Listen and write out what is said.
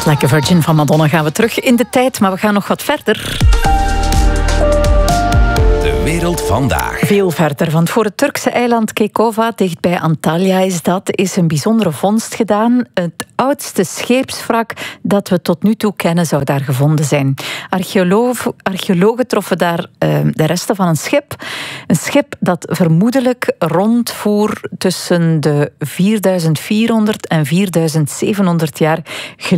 Met Like a Virgin van Madonna gaan we terug in de tijd, maar we gaan nog wat verder. De wereld vandaag. Veel verder, want voor het Turkse eiland Kekova, dicht bij Antalya is een bijzondere vondst gedaan. Het oudste scheepswrak dat we tot nu toe kennen zou daar gevonden zijn. Archeologen troffen daar de resten van een schip. Een schip dat vermoedelijk rondvoer tussen de 4400 en 4700 jaar geleden.